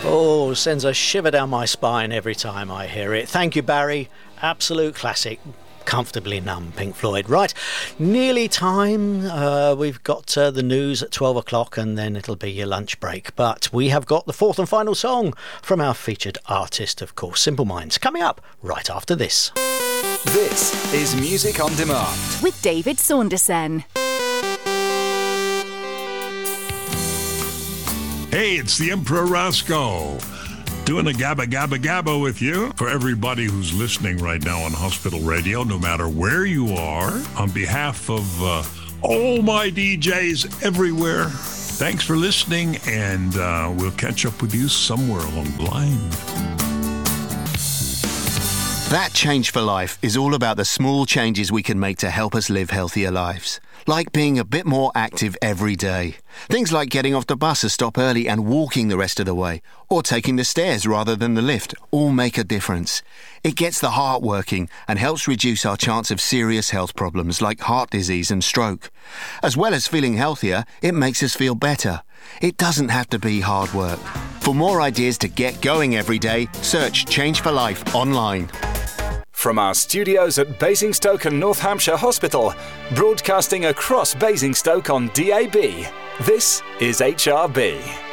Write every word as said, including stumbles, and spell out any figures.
Oh, sends a shiver down my spine every time I hear it. Thank you, Barry. Absolute classic. Comfortably numb, Pink Floyd. Right, nearly time. Uh, we've got uh, the news at twelve o'clock and then it'll be your lunch break. But we have got the fourth and final song from our featured artist, of course, Simple Minds, coming up right after this. This is Music on Demand with David Saunderson. Hey, it's the Emperor Roscoe, doing a gabba gabba gabba with you. For everybody who's listening right now on Hospital Radio, no matter where you are, on behalf of uh, all my D Js everywhere, thanks for listening, and uh, we'll catch up with you somewhere along the line. That Change for Life is all about the small changes we can make to help us live healthier lives. Like being a bit more active every day. Things like getting off the bus a stop early and walking the rest of the way, or taking the stairs rather than the lift, all make a difference. It gets the heart working and helps reduce our chance of serious health problems like heart disease and stroke. As well as feeling healthier, it makes us feel better. It doesn't have to be hard work. For more ideas to get going every day, search Change for Life online. From our studios at Basingstoke and North Hampshire Hospital, broadcasting across Basingstoke on D A B, this is H R B.